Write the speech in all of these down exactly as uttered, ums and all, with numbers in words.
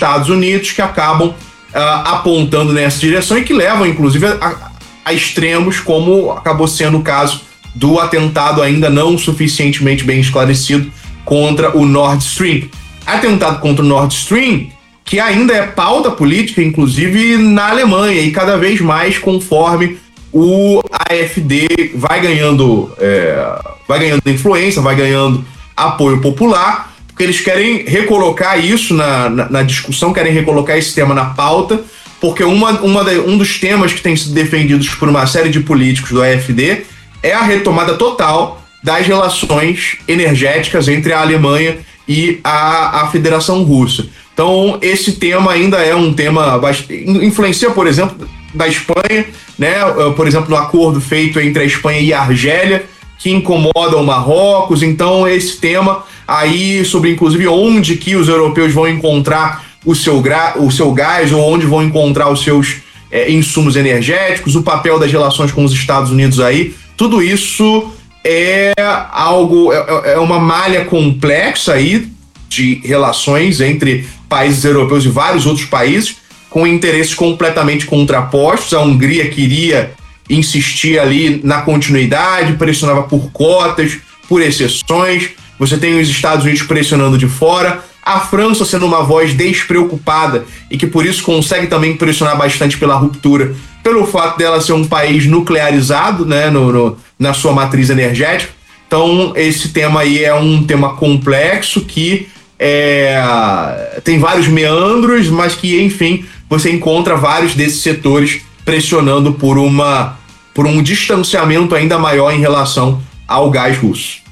Estados Unidos, que acabam uh, apontando nessa direção e que levam, inclusive, a, a extremos, como acabou sendo o caso do atentado ainda não suficientemente bem esclarecido contra o Nord Stream. Atentado contra o Nord Stream, que ainda é pauta política, inclusive na Alemanha, e cada vez mais conforme o A F D vai ganhando, é, vai ganhando influência, vai ganhando apoio popular, porque eles querem recolocar isso na, na, na discussão, querem recolocar esse tema na pauta, porque uma, uma de, um dos temas que tem sido defendidos por uma série de políticos do A F D é a retomada total das relações energéticas entre a Alemanha e a, a Federação Russa. Então, esse tema ainda é um tema bastante, influencia, por exemplo, da Espanha, né? Por exemplo, no acordo feito entre a Espanha e a Argélia, que incomoda o Marrocos. Então, esse tema aí sobre, inclusive, onde que os europeus vão encontrar o seu, gra, o seu gás, ou onde vão encontrar os seus é, insumos energéticos, o papel das relações com os Estados Unidos aí, tudo isso é algo, é, é uma malha complexa aí de relações entre países europeus e vários outros países, com interesses completamente contrapostos. A Hungria queria insistir ali na continuidade, pressionava por cotas, por exceções. Você tem os Estados Unidos pressionando de fora, a França sendo uma voz despreocupada e que por isso consegue também pressionar bastante pela ruptura, pelo fato dela ser um país nuclearizado, né, no, no, na sua matriz energética. Então, esse tema aí é um tema complexo que é, tem vários meandros, mas que, enfim, você encontra vários desses setores pressionando por, uma, por um distanciamento ainda maior em relação ao gás russo.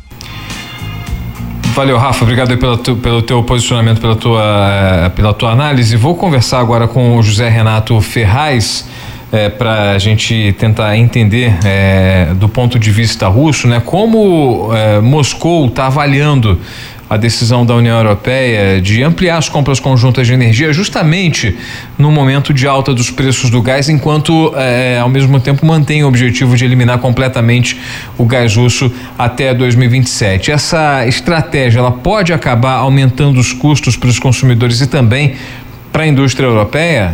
Valeu, Rafa, obrigado aí pelo teu, pelo teu posicionamento, pela tua, pela tua análise. Vou conversar agora com o José Renato Ferraz, é, para a gente tentar entender é, do ponto de vista russo, né, como é, Moscou está avaliando a decisão da União Europeia de ampliar as compras conjuntas de energia justamente no momento de alta dos preços do gás, enquanto é, ao mesmo tempo mantém o objetivo de eliminar completamente o gás russo até dois mil e vinte e sete. Essa estratégia, ela pode acabar aumentando os custos para os consumidores e também para a indústria europeia?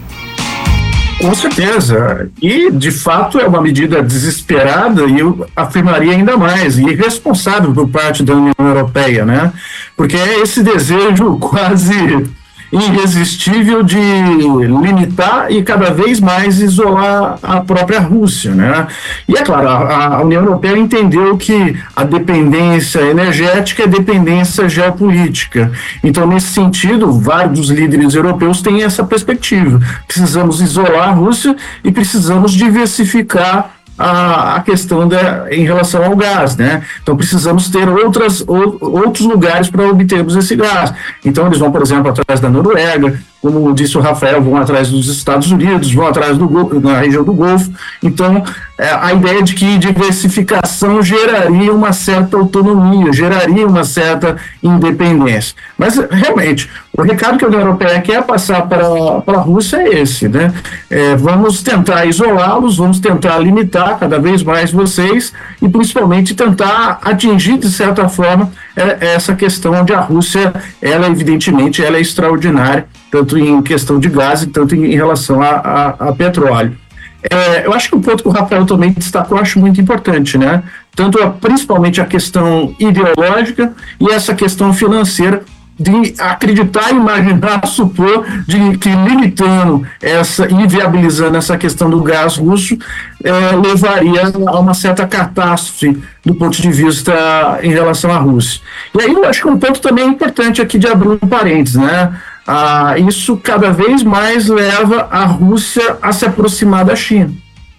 Com certeza, e de fato é uma medida desesperada e eu afirmaria ainda mais, e irresponsável por parte da União Europeia, né? Porque é esse desejo quase irresistível de limitar e cada vez mais isolar a própria Rússia, né? E é claro, a, a União Europeia entendeu que a dependência energética é dependência geopolítica. Então, nesse sentido, vários dos líderes europeus têm essa perspectiva. Precisamos isolar a Rússia e precisamos diversificar a, a questão da, em relação ao gás, né? Então precisamos ter outras, ou, outros lugares para obtermos esse gás. Então eles vão, por exemplo, atrás da Noruega, como disse o Rafael, vão atrás dos Estados Unidos, vão atrás do, na região do Golfo. Então, é, a ideia de que diversificação geraria uma certa autonomia, geraria uma certa independência. Mas, realmente, o recado que a União Europeia quer passar para, para a Rússia é esse, né? É, vamos tentar isolá-los, vamos tentar limitar cada vez mais vocês e, principalmente, tentar atingir, de certa forma, é, essa questão onde a Rússia, ela, evidentemente, ela é extraordinária, tanto em questão de gás, tanto em relação a, a, a petróleo. É, eu acho que o ponto que o Rafael também destacou, eu acho muito importante, né? Tanto a, principalmente a questão ideológica e essa questão financeira, de acreditar, imaginar, supor de que limitando essa, inviabilizando essa questão do gás russo, é, levaria a uma certa catástrofe do ponto de vista em relação à Rússia. E aí eu acho que um ponto também importante aqui de abrir um parênteses, né? Ah, isso cada vez mais leva a Rússia a se aproximar da China.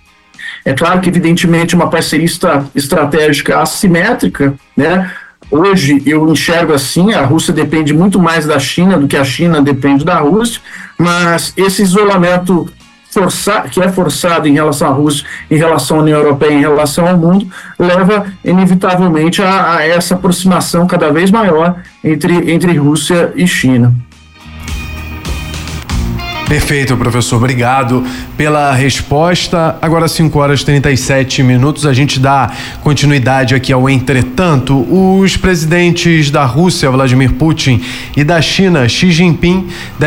É claro que, evidentemente, uma parceria estra- estratégica assimétrica, né? Hoje eu enxergo assim, a Rússia depende muito mais da China do que a China depende da Rússia, mas esse isolamento forçado, que é forçado em relação à Rússia, em relação à União Europeia, em relação ao mundo, leva inevitavelmente a, a essa aproximação cada vez maior entre, entre Rússia e China. Perfeito, professor. Obrigado pela resposta. Agora, cinco horas e trinta e sete minutos, a gente dá continuidade aqui ao Entretanto. Os presidentes da Rússia, Vladimir Putin, e da China, Xi Jinping,